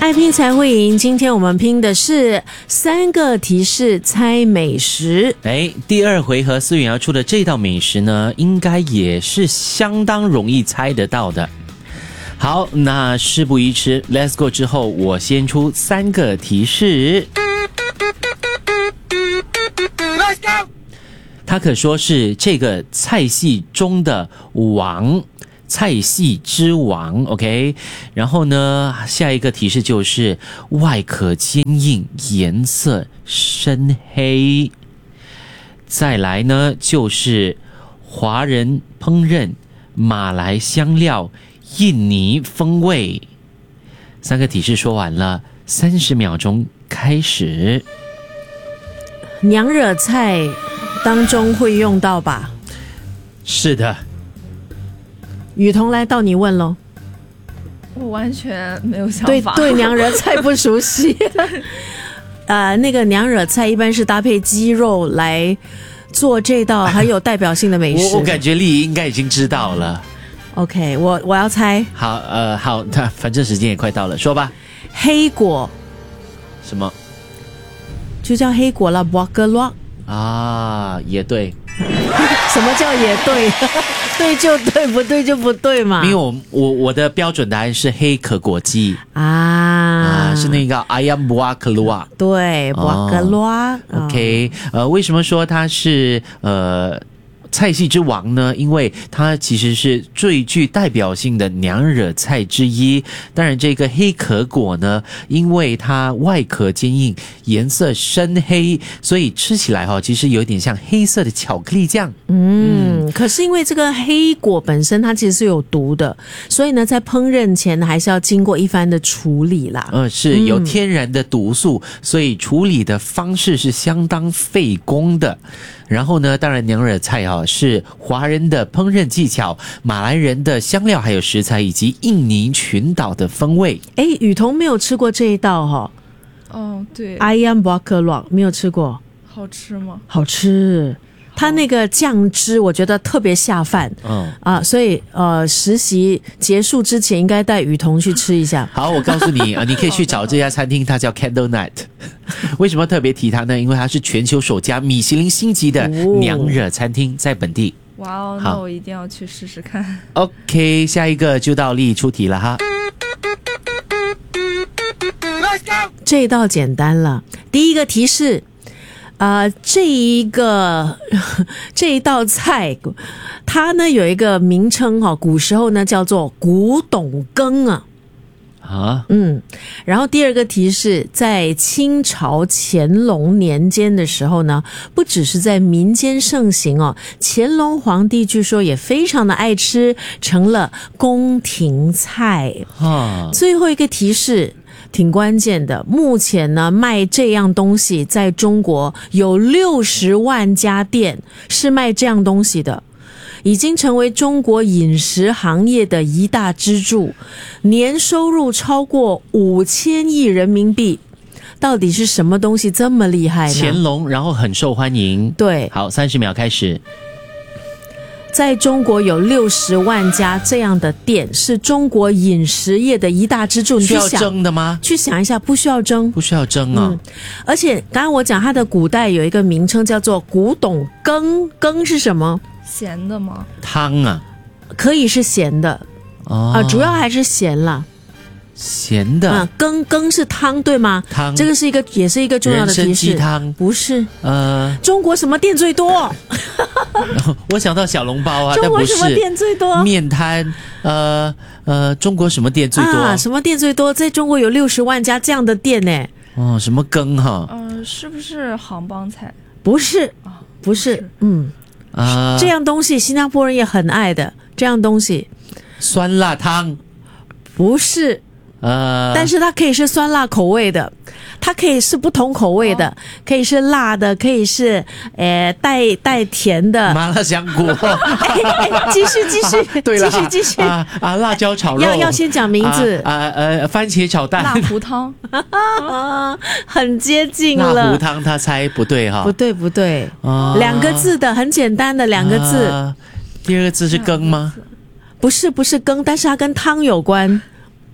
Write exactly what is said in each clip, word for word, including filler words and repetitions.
爱拼才会赢，今天我们拼的是三个提示猜美食。 哎，第二回合思远要出的这道美食呢，应该也是相当容易猜得到的。好，那事不宜迟 ，Let's go 之后，我先出三个提示。Let's go。它可说是这个菜系中的王。菜系之王 ，OK， 然后呢，下一个提示就是外壳坚硬，颜色深黑。再来呢，就是华人烹饪，马来香料，印尼风味。三个提示说完了，三十秒钟开始。 娘惹菜当中会用到吧？ 是的。 雨桐来到你问咯。 我完全没有想法。 对对，娘惹菜不熟悉。呃，那个娘惹菜一般是搭配鸡肉来做这道很有代表性的美食。 我我感觉丽应该已经知道了。 OK， 我我要猜。 好，呃，好，那反正时间也快到了，说吧。 黑果。 什么？ 就叫黑果了 b 格罗啊，也对。 什么叫也对？对就对，不对就不对嘛。 没有，我我的标准答案是黑可果鸡啊啊，是那个 ayam buah keluar。 对 buah keluar。OK， 呃，为什么说它是呃菜系之王呢？因为它其实是最具代表性的娘惹菜之一。当然，这个黑壳果呢，因为它外壳坚硬，颜色深黑，所以吃起来哈、哦，其实有点像黑色的巧克力酱。 嗯，嗯可是因为这个黑果本身它其实是有毒的，所以呢，在烹饪前还是要经过一番的处理啦。 呃，是有天然的毒素，嗯、所以处理的方式是相当费工的。然后呢，当然娘惹菜啊、哦、是华人的烹饪技巧，马来人的香料还有食材，以及印尼群岛的风味。 哎，雨桐没有吃过这一道哈、 哦？哦，对 ，ayam buah keluar 没有吃过， 好吃吗？ 好吃。它那个酱汁我觉得特别下饭，嗯啊，所以呃，实习结束之前应该带雨桐去吃一下。 好，我告诉你啊，你可以去找这家餐厅，它叫 Candle Night。为什么特别提它呢？因为它是全球首家米其林星级的娘惹餐厅，在本地。 哇哦，那我一定要去试试看。 OK， 下一个就到丽出题了哈。 这一道简单了，第一个提示。呃，这一个这一道菜，它呢有一个名称哈、哦，古时候呢叫做古董羹啊。 啊， 嗯，然后第二个提示，在清朝乾隆年间的时候呢，不只是在民间盛行哦，乾隆皇帝据说也非常的爱吃，成了宫廷菜。啊，最后一个提示。挺关键的，目前呢卖这样东西在中国有六十万家店是卖这样东西的，已经成为中国饮食行业的一大支柱，年收入超过五千亿人民币。到底是什么东西这么厉害呢？ 乾隆，然后很受欢迎。 对， 好，三十秒开始。 在中国有六十万家这样的店，是中国饮食业的一大支柱。你需要蒸的吗？ 去想一下，不需要蒸， 不需要蒸啊、哦嗯。 而且刚刚我讲它的古代有一个名称叫做古董羹，羹是什么？ 咸的吗？ 汤啊， 可以是咸的哦、 啊、呃，主要还是咸啦。 咸的， 嗯，羹羹是汤对吗？ 汤， 这个是一个也是一个重要的提示。 人参鸡汤不是， 呃， 中国什么店最多？ 我想到小笼包啊， 中国什么店最多？ 面摊，呃呃，中国什么店最多？ 啊，什么店最多？在中国有六十万家这样的店呢。 哦，什么羹哈？ 呃，是不是杭帮菜？ 不是啊，不是，嗯啊，这样东西新加坡人也很爱的，这样东西， 酸辣汤， 不是。呃，但是它可以是酸辣口味的，它可以是不同口味的，哦、可以是辣的，可以是呃带带甜的麻辣香锅。 哎哎，继续继续， 对了， 继续继续啊啊！辣椒炒肉， 要要先讲名字啊呃番茄炒蛋， 辣糊汤， 很接近了。 辣糊汤，他猜不对哈、哦， 不对不对，啊、两个字的，很简单的两个字。 啊、第二个字是羹吗？ 不是不是羹，但是它跟汤有关。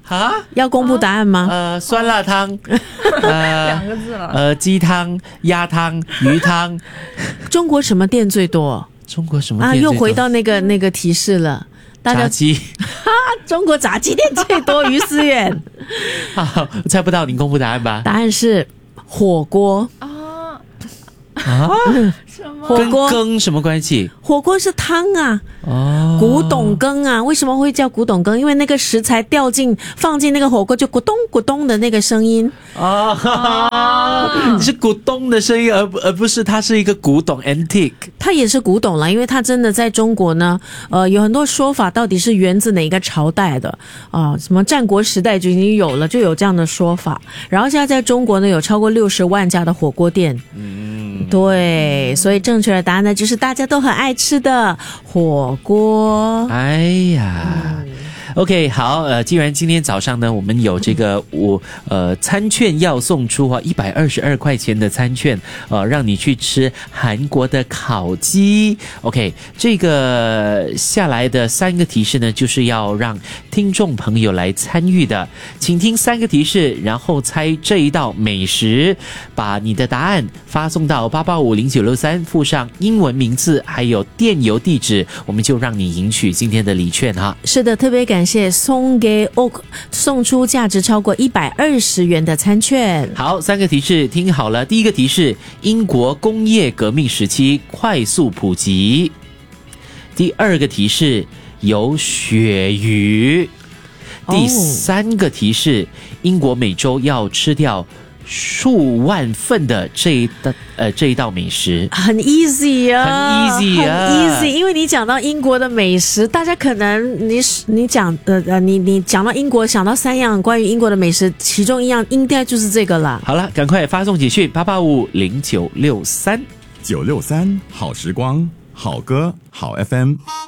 啊， 要公布答案吗？ 呃，酸辣汤，呃， 两个字了。 呃，鸡汤、鸭汤、鱼汤。 中国什么店最多？ 中国什么啊？ 店最多？ 又回到那个那个提示了。大家炸鸡。 中国炸鸡店最多，于思远。 好，猜不到，您公布答案吧。 答案是火锅啊啊？ 什么？ 火锅跟羹什么关系？ 火锅是汤啊。 哦， 古董羹啊，为什么会叫古董羹？因为那个食材掉进放进那个火锅，就咕咚咕咚的那个声音啊，是古董的声音，而不而不是它是一个古董 antique。 它也是古董啦，因为它真的在中国呢，呃，有很多说法，到底是源自哪一个朝代的啊、呃？什么战国时代就已经有了，就有这样的说法。然后现在在中国呢，有超过六十万家的火锅店。嗯，对，所以正确的答案呢，就是大家都很爱吃的火锅。 哎呀。OK， 好，呃，既然今天早上呢，我们有这个我呃餐券要送出啊，一百二十二块钱的餐券，呃，让你去吃韩国的烤鸡。OK， 这个下来的三个提示呢，就是要让听众朋友来参与的，请听三个提示，然后猜这一道美食，把你的答案发送到八八五零九六三，附上英文名字还有电邮地址，我们就让你赢取今天的礼券哈。 是的，特别感谢松给 OK 送出价值超过一百二十元的餐券。 好，三个提示听好了。第一个提示，英国工业革命时期快速普及。第二个提示，有鳕鱼。第三个提示，英国每周要吃掉数万份的这一道呃这一道美食。 很 easy 啊， 很 easy 啊， 很 easy， 因为你讲到英国的美食，大家可能你你讲呃呃你你讲到英国，想到三样关于英国的美食，其中一样应该就是这个了。 好了，赶快发送简讯八八五零九六三九六三好时光，好歌好 F M。